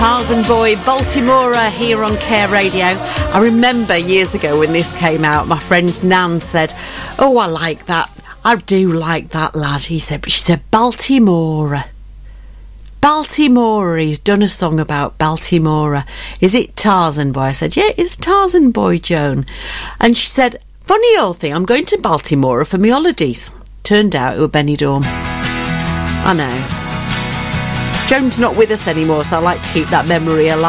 Tarzan Boy, Baltimore, here on Care Radio. I remember years ago when this came out, my friend's Nan said, "Oh, I like that. I do like that lad." She said, Baltimore. Baltimore, he's done a song about Baltimore. Is it Tarzan Boy? I said, yeah, it's Tarzan Boy, Joan. And she said, funny old thing, I'm going to Baltimore for my holidays. Turned out it was Benidorm. I know. Joan's not with us anymore, so I like to keep that memory alive.